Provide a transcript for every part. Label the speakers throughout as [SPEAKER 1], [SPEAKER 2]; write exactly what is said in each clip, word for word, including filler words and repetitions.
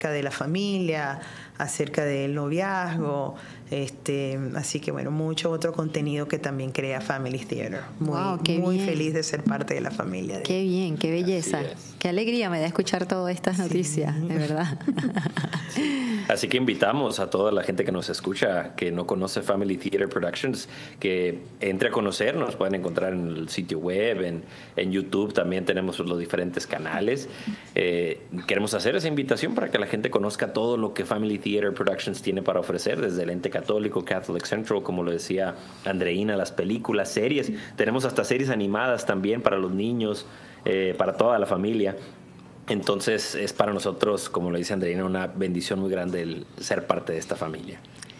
[SPEAKER 1] de la familia, acerca del noviazgo, este, así que bueno, mucho otro contenido que también crea Family Theater. Muy,
[SPEAKER 2] wow, qué
[SPEAKER 1] muy
[SPEAKER 2] bien.
[SPEAKER 1] feliz de ser parte de la familia. De...
[SPEAKER 2] Qué bien, qué belleza, qué alegría me da escuchar todas estas
[SPEAKER 1] Sí.
[SPEAKER 2] noticias, de verdad.
[SPEAKER 3] Así que invitamos a toda la gente que nos escucha, que no conoce Family Theater Productions, que entre a conocernos. Pueden encontrar en el sitio web, en, en YouTube también tenemos los diferentes canales. Eh, queremos hacer esa invitación para que la gente conozca todo lo que Family Theater Productions tiene para ofrecer, desde el ente católico, Catholic Central, como lo decía Andreina, las películas, series. Tenemos hasta series animadas también para los niños, eh, para toda la familia. Entonces es para nosotros, como lo dice Andreina, una bendición muy grande el ser parte de esta familia.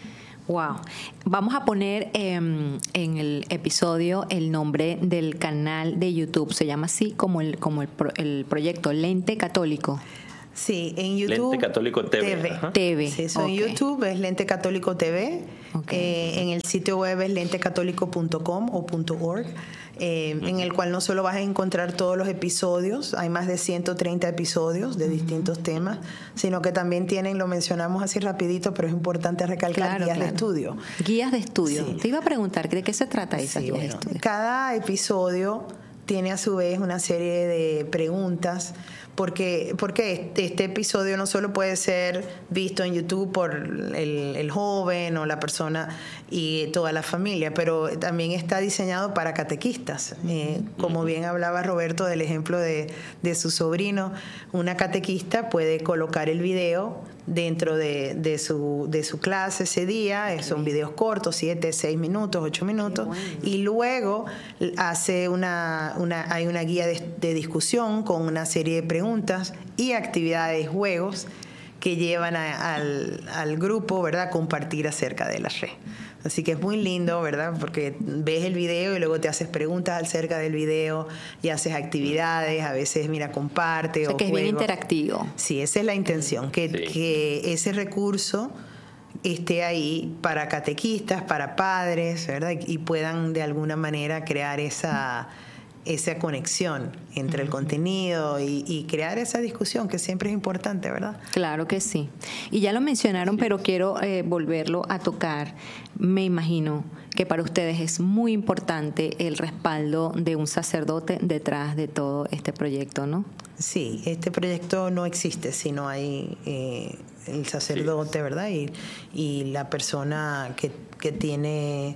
[SPEAKER 2] Wow. Vamos a poner eh, en el episodio el nombre del canal de YouTube. Se llama así como el, como el, pro, el proyecto Lente Católico.
[SPEAKER 1] Sí, en YouTube.
[SPEAKER 3] Lente Católico T V.
[SPEAKER 1] T V.
[SPEAKER 2] T V.
[SPEAKER 1] Sí, eso
[SPEAKER 2] okay.
[SPEAKER 1] en YouTube es Lente Católico T V. Okay. Eh, en el sitio web es lente católico punto com o .org. Eh, uh-huh. En el cual no solo vas a encontrar todos los episodios, hay más de ciento treinta episodios de uh-huh. distintos temas, sino que también tienen, lo mencionamos así rapidito, pero es importante recalcar,
[SPEAKER 2] claro,
[SPEAKER 1] guías
[SPEAKER 2] claro.
[SPEAKER 1] de estudio.
[SPEAKER 2] Guías de estudio.
[SPEAKER 1] Sí.
[SPEAKER 2] Te iba a preguntar, ¿de qué se trata esas
[SPEAKER 1] sí,
[SPEAKER 2] guías
[SPEAKER 1] bueno,
[SPEAKER 2] de estudio?
[SPEAKER 1] Cada episodio tiene a su vez una serie de preguntas, porque, porque este, este episodio no solo puede ser visto en YouTube por el, el joven o la persona y toda la familia, pero también está diseñado para catequistas. Eh, como bien hablaba Roberto del ejemplo de, de su sobrino, una catequista puede colocar el video dentro de, de, su, de su clase ese día. Son videos cortos, siete, seis minutos, ocho minutos, bueno. Y luego hace una, una, hay una guía de, de discusión con una serie de preguntas y actividades, juegos que llevan a, al, al grupo, ¿verdad?, a compartir acerca de la fe. Así que es muy lindo, ¿verdad?, porque ves el video y luego te haces preguntas acerca del video y haces actividades, a veces, mira, comparte.
[SPEAKER 2] O sea,
[SPEAKER 1] o
[SPEAKER 2] que es
[SPEAKER 1] juego.
[SPEAKER 2] bien interactivo.
[SPEAKER 1] Sí, esa es la intención, que,
[SPEAKER 3] sí.
[SPEAKER 1] que ese recurso esté ahí para catequistas, para padres, ¿verdad?, y puedan de alguna manera crear esa... esa conexión entre el contenido y, y crear esa discusión que siempre es importante, ¿verdad?
[SPEAKER 2] Claro que sí. Y ya lo mencionaron, sí. pero quiero eh, volverlo a tocar. Me imagino que para ustedes es muy importante el respaldo de un sacerdote detrás de todo este proyecto, ¿no? Sí, este proyecto no existe si no hay eh, el sacerdote, sí. ¿verdad? Y, y la persona que, que tiene...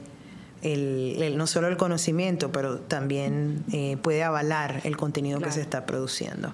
[SPEAKER 2] El, el, no solo el conocimiento, pero también eh, puede avalar el contenido claro. que se está produciendo.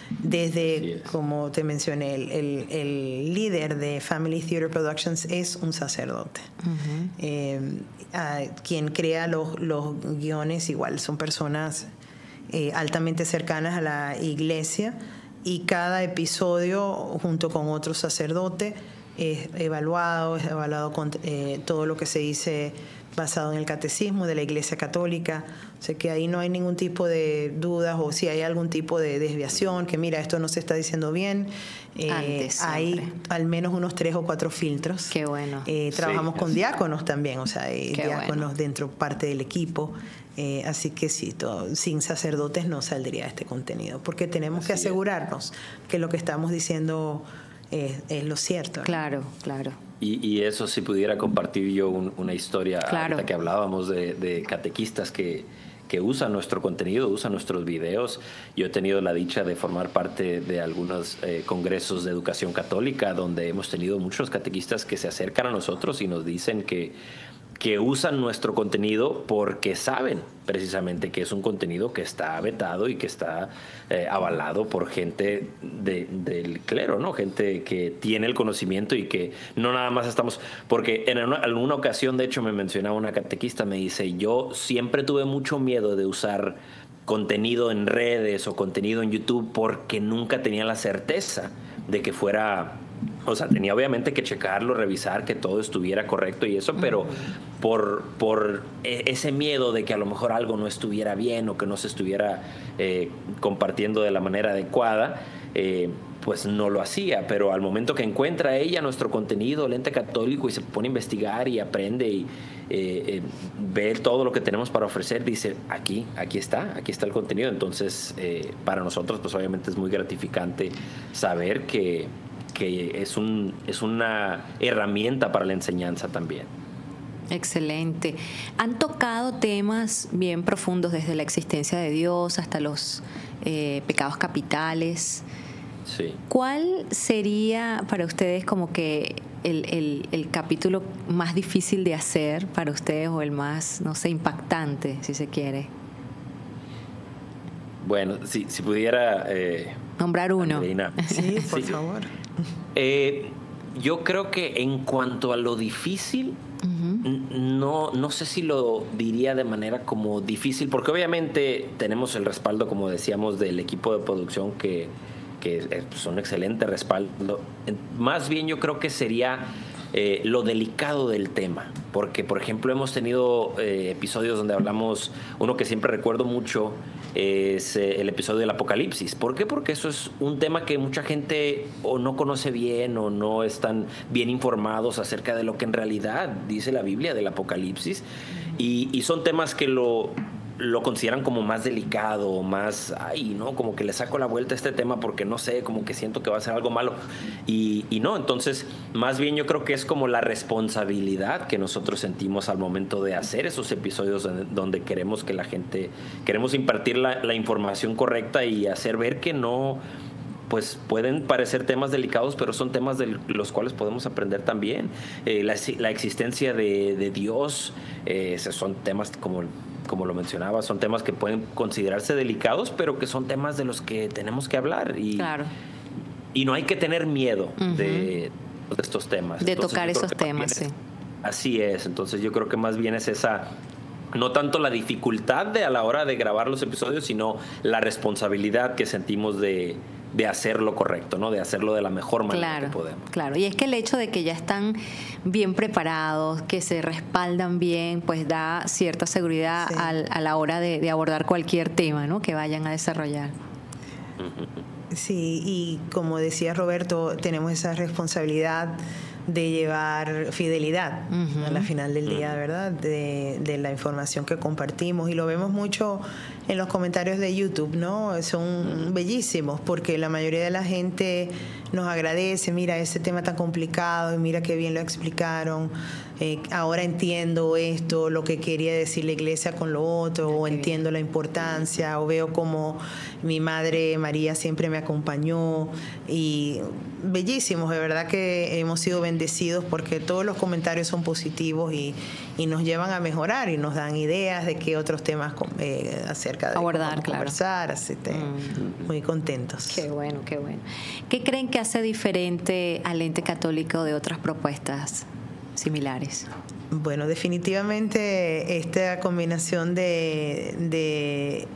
[SPEAKER 2] Desde, como te mencioné, el, el, el líder de Family Theater Productions es un sacerdote. Uh-huh. Eh, a, quien crea los, los guiones, igual, son personas eh, altamente cercanas a la iglesia, y cada episodio, junto con otro sacerdote, es evaluado, es evaluado con eh, todo lo que se dice basado en el catecismo de la Iglesia Católica. O sea que ahí no hay ningún tipo de dudas, o si hay algún tipo de desviación, que mira, esto no se está diciendo bien. Eh, Antes,
[SPEAKER 1] hay al menos unos tres o cuatro filtros.
[SPEAKER 2] Qué bueno.
[SPEAKER 1] Eh, trabajamos sí, con sí. diáconos también, o sea, hay
[SPEAKER 2] Qué
[SPEAKER 1] diáconos
[SPEAKER 2] bueno.
[SPEAKER 1] dentro, parte del equipo. Eh, así que sí, todo, sin sacerdotes no saldría este contenido, porque tenemos así que asegurarnos es. que lo que estamos diciendo es, es lo cierto.
[SPEAKER 2] Claro, claro.
[SPEAKER 3] Y, y eso, si pudiera compartir yo un, una historia,
[SPEAKER 2] claro.
[SPEAKER 3] ahorita que hablábamos de, de catequistas que, que usan nuestro contenido, usan nuestros videos. Yo he tenido la dicha de formar parte de algunos eh, congresos de educación católica, donde hemos tenido muchos catequistas que se acercan a nosotros y nos dicen que que usan nuestro contenido porque saben precisamente que es un contenido que está vetado y que está eh, avalado por gente de, del clero, ¿no? Gente que tiene el conocimiento y que no nada más estamos... Porque en una, alguna ocasión, de hecho, me mencionaba una catequista, me dice, yo siempre tuve mucho miedo de usar contenido en redes o contenido en YouTube porque nunca tenía la certeza de que fuera... O sea, tenía obviamente que checarlo, revisar que todo estuviera correcto y eso, pero por, por ese miedo de que a lo mejor algo no estuviera bien o que no se estuviera eh, compartiendo de la manera adecuada, eh, pues no lo hacía. Pero al momento que encuentra ella nuestro contenido, Lente Católico, y se pone a investigar y aprende y eh, eh, ve todo lo que tenemos para ofrecer, dice, aquí, aquí está, aquí está el contenido. Entonces, eh, para nosotros, pues obviamente es muy gratificante saber que que es, un, es una herramienta para la enseñanza también.
[SPEAKER 2] Excelente. Han tocado temas bien profundos desde la existencia de Dios hasta los eh, pecados capitales.
[SPEAKER 3] Sí.
[SPEAKER 2] ¿Cuál sería para ustedes como que el, el, el capítulo más difícil de hacer para ustedes o el más, no sé, impactante, si se quiere?
[SPEAKER 3] Bueno, si, si pudiera... Eh,
[SPEAKER 2] nombrar uno.
[SPEAKER 3] Andreina.
[SPEAKER 1] Sí, por
[SPEAKER 3] Sí.
[SPEAKER 1] favor.
[SPEAKER 3] Eh, yo creo que en cuanto a lo difícil,
[SPEAKER 2] Uh-huh.
[SPEAKER 3] no, no sé si lo diría de manera como difícil, porque obviamente tenemos el respaldo, como decíamos, del equipo de producción que, que es un excelente respaldo. Más bien yo creo que sería eh, lo delicado del tema, porque por ejemplo hemos tenido eh, episodios donde hablamos, uno que siempre recuerdo mucho es eh, el episodio del Apocalipsis. ¿Por qué? Porque eso es un tema que mucha gente o no conoce bien o no están bien informados acerca de lo que en realidad dice la Biblia del Apocalipsis, y, y son temas que lo lo consideran como más delicado, más, ay, no, como que le saco la vuelta a este tema porque no sé, como que siento que va a ser algo malo. Y, y no, entonces, más bien yo creo que es como la responsabilidad que nosotros sentimos al momento de hacer esos episodios donde queremos que la gente, queremos impartir la, la información correcta y hacer ver que no, pues pueden parecer temas delicados, pero son temas de los cuales podemos aprender también. Eh, la, la existencia de, de Dios, eh, son temas como... como lo mencionaba, son temas que pueden considerarse delicados, pero que son temas de los que tenemos que hablar. Y,
[SPEAKER 2] claro.
[SPEAKER 3] y no hay que tener miedo uh-huh. de, de estos temas.
[SPEAKER 2] De entonces, tocar esos temas, sí.
[SPEAKER 3] Es, así es. Entonces yo creo que más bien es esa, no tanto la dificultad de a la hora de grabar los episodios, sino la responsabilidad que sentimos de... de hacerlo correcto, ¿no? De hacerlo de la mejor manera
[SPEAKER 2] claro,
[SPEAKER 3] que podemos.
[SPEAKER 2] Claro, y es que el hecho de que ya están bien preparados, que se respaldan bien, pues da cierta seguridad sí. al, a la hora de, de abordar cualquier tema, ¿no? Que vayan a desarrollar.
[SPEAKER 1] Sí, y como decía Roberto, tenemos esa responsabilidad de llevar fidelidad uh-huh. a la final del día, ¿verdad? De, de la información que compartimos, y lo vemos mucho en los comentarios de YouTube, ¿no? Son uh-huh. bellísimos, porque la mayoría de la gente nos agradece, mira, ese tema tan complicado, y mira qué bien lo explicaron, eh, ahora entiendo esto, lo que quería decir la iglesia con lo otro, o entiendo la importancia, o veo como mi madre María siempre me acompañó, y bellísimos, de verdad que hemos sido bendecidos porque todos los comentarios son positivos y, y nos llevan a mejorar y nos dan ideas de qué otros temas eh, acerca de
[SPEAKER 2] abordar, claro.
[SPEAKER 1] conversar, así que mm. muy contentos.
[SPEAKER 2] Qué bueno, qué bueno. ¿Qué creen que hace diferente al ente católico de otras propuestas similares?
[SPEAKER 1] Bueno, definitivamente esta combinación de, de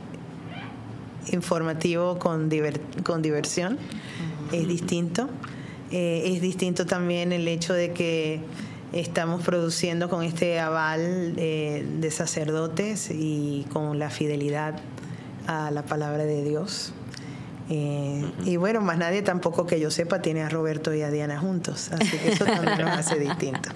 [SPEAKER 1] informativo con, diver, con diversión uh-huh. es distinto. Eh, es distinto también el hecho de que estamos produciendo con este aval eh, de sacerdotes y con la fidelidad a la palabra de Dios. Eh, y bueno, más nadie tampoco que yo sepa tiene a Roberto y a Diana juntos, así que eso también nos hace distintos.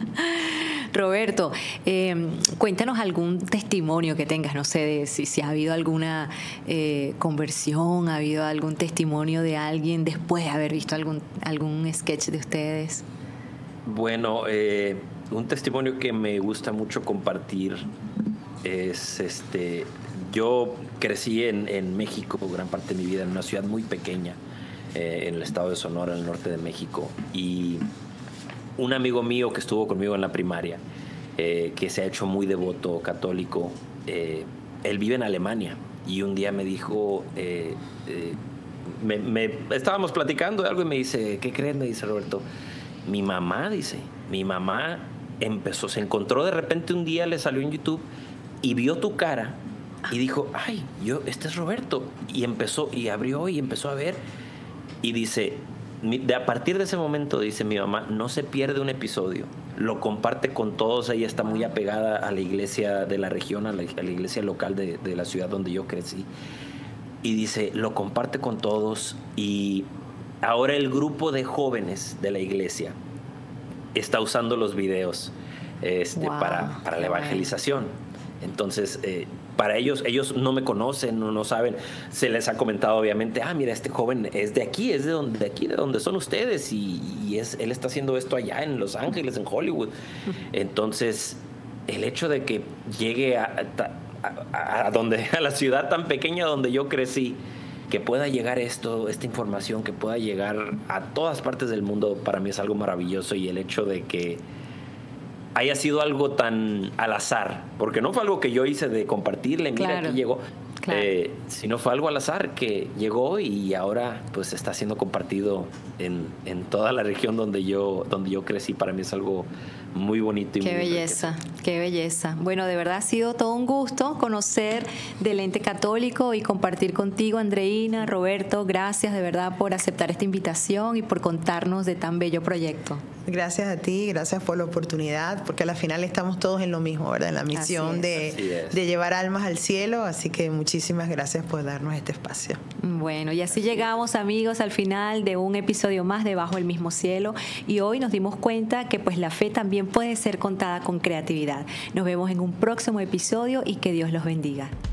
[SPEAKER 2] Roberto, eh, cuéntanos algún testimonio que tengas, no sé, de si, si ha habido alguna eh, conversión, ha habido algún testimonio de alguien después de haber visto algún, algún sketch de ustedes.
[SPEAKER 3] Bueno, eh, un testimonio que me gusta mucho compartir es, este, yo crecí en, en México gran parte de mi vida, en una ciudad muy pequeña, eh, en el estado de Sonora, en el norte de México, y un amigo mío que estuvo conmigo en la primaria, eh, que se ha hecho muy devoto católico, eh, él vive en Alemania, y un día me dijo, eh, eh, me, me, estábamos platicando de algo y me dice, ¿qué crees? Me dice Roberto, mi mamá, dice, mi mamá empezó, se encontró de repente un día, le salió en YouTube y vio tu cara y dijo, ay, yo, este es Roberto, y empezó, y abrió y empezó a ver, y dice, de a partir de ese momento, dice, mi mamá no se pierde un episodio, lo comparte con todos, ella está muy apegada a la iglesia de la región, a la, a la iglesia local de, de la ciudad donde yo crecí, y dice, lo comparte con todos, y ahora el grupo de jóvenes de la iglesia está usando los videos este, wow, para, para la evangelización. Entonces, eh, para ellos, ellos no me conocen, no, no saben. Se les ha comentado obviamente, ah, mira, este joven es de aquí, es de donde, de aquí, de donde son ustedes, y, y es, él está haciendo esto allá en Los Ángeles, en Hollywood. Entonces, el hecho de que llegue a, a, a, donde, a la ciudad tan pequeña donde yo crecí, que pueda llegar esto, esta información, que pueda llegar a todas partes del mundo, para mí es algo maravilloso. Y el hecho de que haya sido algo tan al azar, porque no fue algo que yo hice de compartirle, mira, claro, aquí llegó, claro. eh, sino fue algo al azar que llegó y ahora pues está siendo compartido en, en toda la región donde yo, donde yo crecí. Para mí es algo muy bonito y
[SPEAKER 2] qué
[SPEAKER 3] muy
[SPEAKER 2] belleza, qué belleza. Bueno, de verdad ha sido todo un gusto conocer del Ente Católico y compartir contigo, Andreina, Roberto. Gracias de verdad por aceptar esta invitación y por contarnos de tan bello proyecto.
[SPEAKER 1] Gracias a ti, gracias por la oportunidad, porque al final estamos todos en lo mismo, ¿verdad? En la misión de, de llevar almas al cielo, así que muchísimas gracias por darnos este espacio.
[SPEAKER 2] Bueno, y así llegamos, amigos, al final de un episodio más de Bajo el Mismo Cielo, y hoy nos dimos cuenta que pues la fe también puede ser contada con creatividad. Nos vemos en un próximo episodio y que Dios los bendiga.